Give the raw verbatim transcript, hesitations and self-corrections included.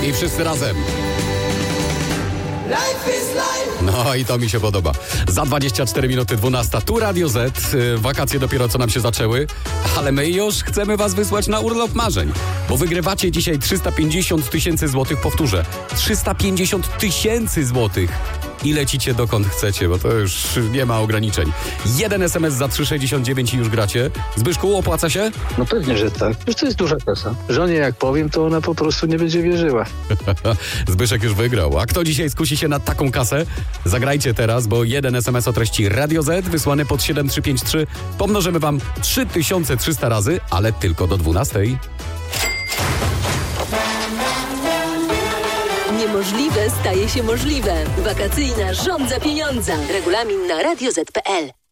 I wszyscy razem. No i to mi się podoba. Za dwadzieścia cztery minuty dwunasta. Tu Radio Z. Wakacje dopiero co nam się zaczęły, ale my już chcemy was wysłać na urlop marzeń, bo wygrywacie dzisiaj trzysta pięćdziesiąt tysięcy złotych. Powtórzę, trzysta pięćdziesiąt tysięcy złotych. I lecicie dokąd chcecie, bo to już nie ma ograniczeń. Jeden es em es za trzy sześćdziesiąt dziewięć i już gracie. Zbyszku, opłaca się? No pewnie, że tak. Już to jest duża kasa. Żonie jak powiem, to ona po prostu nie będzie wierzyła. Zbyszek już wygrał. A kto dzisiaj skusi się na taką kasę? Zagrajcie teraz, bo jeden es em es o treści Radio Z wysłany pod siedem trzy pięć trzy pomnożymy wam trzy tysiące trzysta razy, ale tylko do dwunastej. Niemożliwe staje się możliwe. Wakacyjna żądza pieniądza. Regulamin na radio zet kropka pe el.